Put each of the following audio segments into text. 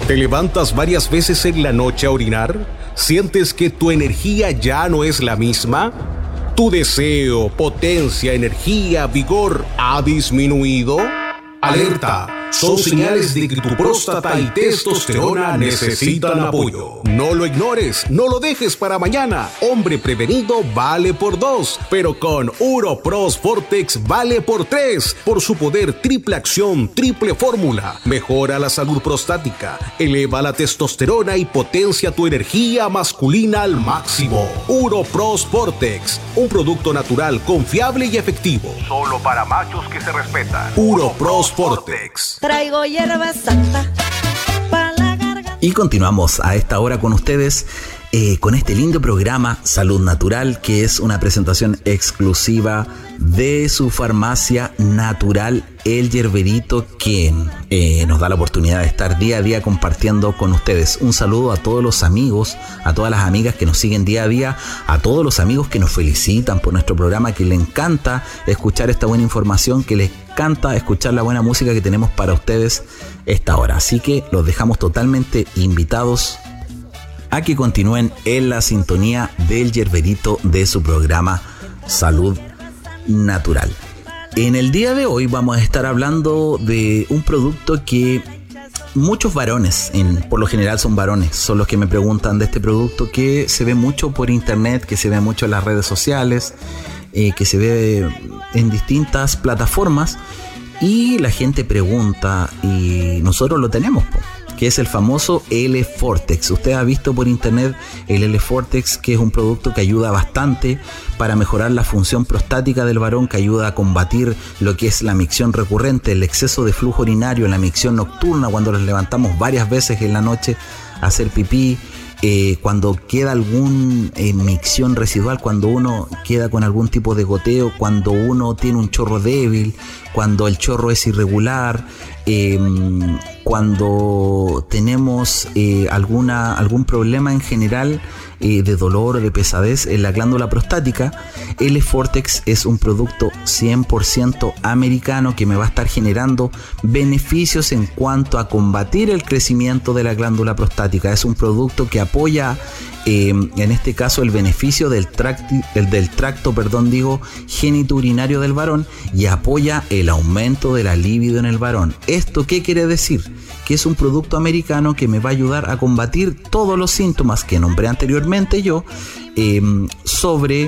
¿Te levantas varias veces en la noche a orinar? ¿Sientes que tu energía ya no es la misma? ¿Tu deseo, potencia, energía, vigor ha disminuido? ¡Alerta! Son señales de que tu próstata y testosterona necesitan apoyo. No lo ignores, no lo dejes para mañana. Hombre prevenido vale por 2, pero con Uropros Vortex vale por 3. Por su poder triple acción, triple fórmula. Mejora la salud prostática, eleva la testosterona y potencia tu energía masculina al máximo. Uropros Vortex, un producto natural, confiable y efectivo. Solo para machos que se respetan. Uropros Vortex. Traigo hierba santa para la garganta. Y continuamos a esta hora con ustedes con este lindo programa Salud Natural, que es una presentación exclusiva de su farmacia natural El Yerberito, quien nos da la oportunidad de estar día a día compartiendo con ustedes. Un saludo a todos los amigos, a todas las amigas que nos siguen día a día, a todos los amigos que nos felicitan por nuestro programa, que les encanta escuchar esta buena información, que les encanta escuchar la buena música que tenemos para ustedes esta hora. Así que los dejamos totalmente invitados a que continúen en la sintonía del Yerberito de su programa Salud Natural. En el día de hoy vamos a estar hablando de un producto que muchos varones, por lo general son varones, son los que me preguntan de este producto, que se ve mucho por internet, que se ve mucho en las redes sociales, que se ve en distintas plataformas, y la gente pregunta y nosotros lo tenemos, que es el famoso L-Vortex. Usted ha visto por internet el L-Vortex, que es un producto que ayuda bastante para mejorar la función prostática del varón, que ayuda a combatir lo que es la micción recurrente, el exceso de flujo urinario, la micción nocturna, cuando nos levantamos varias veces en la noche a hacer pipí, cuando queda algún micción residual, cuando uno queda con algún tipo de goteo, cuando uno tiene un chorro débil, cuando el chorro es irregular, cuando tenemos algún problema en general de dolor o de pesadez en la glándula prostática. El Vortex es un producto 100% americano que me va a estar generando beneficios en cuanto a combatir el crecimiento de la glándula prostática. Es un producto que apoya en este caso el beneficio del tracto genitourinario del varón, y apoya el aumento de la libido en el varón. ¿Esto qué quiere decir? Que es un producto americano que me va a ayudar a combatir todos los síntomas que nombré anteriormente yo sobre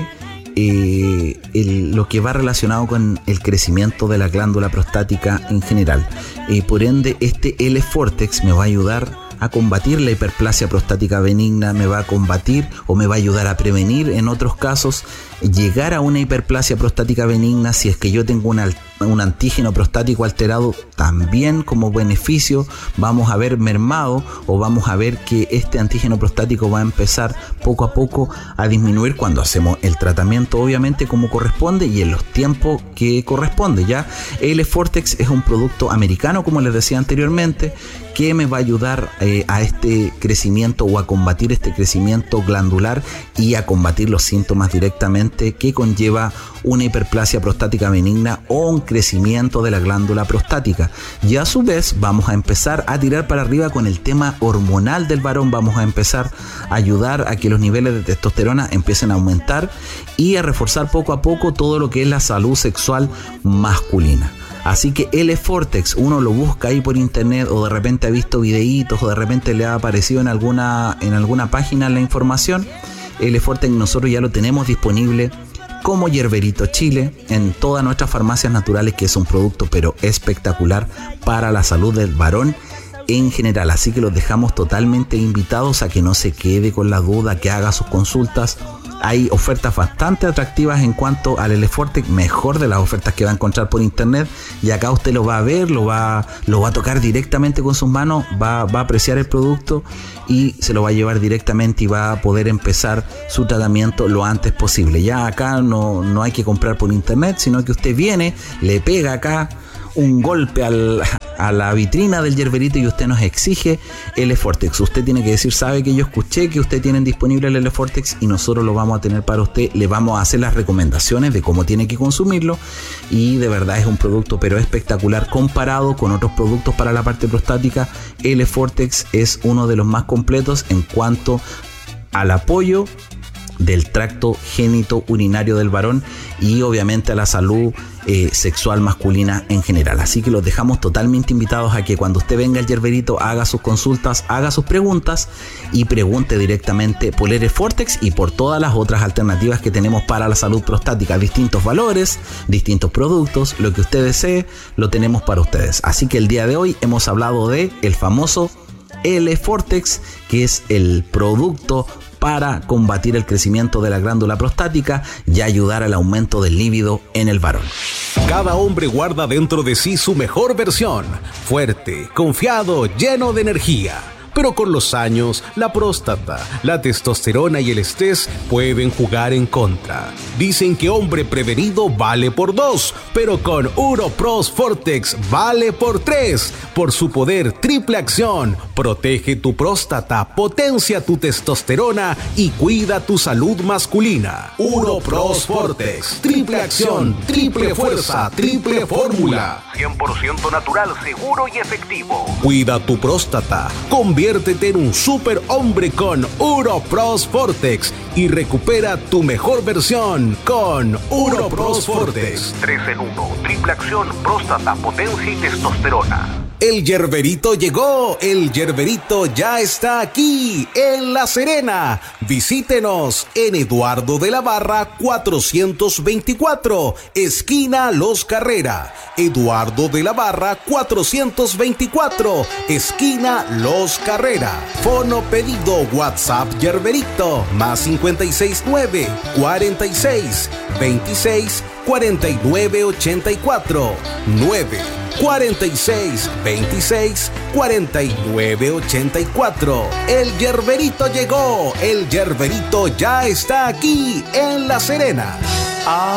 lo que va relacionado con el crecimiento de la glándula prostática en general. Por ende, este L-Vortex me va a ayudar a combatir la hiperplasia prostática benigna, me va a combatir o me va a ayudar a prevenir en otros casos llegar a una hiperplasia prostática benigna. Si es que yo tengo un antígeno prostático alterado, también como beneficio vamos a ver mermado, o vamos a ver que este antígeno prostático va a empezar poco a poco a disminuir cuando hacemos el tratamiento, obviamente como corresponde y en los tiempos que corresponde. Ya el Vortex es un producto americano, como les decía anteriormente, que me va a ayudar a este crecimiento, o a combatir este crecimiento glandular, y a combatir los síntomas directamente que conlleva una hiperplasia prostática benigna o un crecimiento de la glándula prostática. Y a su vez vamos a empezar a tirar para arriba con el tema hormonal del varón. Vamos a empezar a ayudar a que los niveles de testosterona empiecen a aumentar y a reforzar poco a poco todo lo que es la salud sexual masculina. Así que L-Vortex, uno lo busca ahí por internet, o de repente ha visto videitos, o de repente le ha aparecido en alguna página la información. L-Vortex nosotros ya lo tenemos disponible como Yerberito Chile en todas nuestras farmacias naturales, que es un producto pero espectacular para la salud del varón en general. Así que los dejamos totalmente invitados a que no se quede con la duda, que haga sus consultas. Hay ofertas bastante atractivas en cuanto al L-Vortex, mejor de las ofertas que va a encontrar por internet, y acá usted lo va a ver, lo va a tocar directamente con sus manos, va a apreciar el producto y se lo va a llevar directamente, y va a poder empezar su tratamiento lo antes posible. Ya acá no hay que comprar por internet, sino que usted viene, le pega acá un golpe a la vitrina del Yerberito y usted nos exige L-Fortex. Usted tiene que decir, sabe que yo escuché que usted tienen disponible el L-Fortex y nosotros lo vamos a tener para usted. Le vamos a hacer las recomendaciones de cómo tiene que consumirlo y de verdad es un producto pero espectacular comparado con otros productos para la parte prostática. L-Fortex es uno de los más completos en cuanto al apoyo del tracto génito urinario del varón y obviamente a la salud sexual masculina en general. Así que los dejamos totalmente invitados a que cuando usted venga al Yerberito haga sus consultas, haga sus preguntas y pregunte directamente por L-Fortex y por todas las otras alternativas que tenemos para la salud prostática. Distintos valores, distintos productos, lo que usted desee lo tenemos para ustedes. Así que el día de hoy hemos hablado de el famoso L-Fortex, que es el producto para combatir el crecimiento de la glándula prostática y ayudar al aumento del líbido en el varón. Cada hombre guarda dentro de sí su mejor versión, fuerte, confiado, lleno de energía. Pero con los años, la próstata, la testosterona y el estrés pueden jugar en contra. Dicen que hombre prevenido vale por 2, pero con Uropros Fortex vale por 3. Por su poder triple acción, protege tu próstata, potencia tu testosterona y cuida tu salud masculina. Uropros Fortex, triple acción, triple fuerza, triple fórmula. 100% natural, seguro y efectivo. Cuida tu próstata, conviértete en un super hombre con Uropros Fortex y recupera tu mejor versión con Uropros Fortex. 3 en 1, triple acción, próstata, potencia y testosterona. El Yerberito llegó, el Yerberito ya está aquí, en La Serena. Visítenos en Eduardo de la Barra 424, esquina Los Carrera. Eduardo de la Barra 424, esquina Los Carrera. Fono pedido WhatsApp Yerberito, más 569 46 26 49 84 9 46 26 49 84. El Yerberito llegó, el Yerberito ya está aquí en La Serena.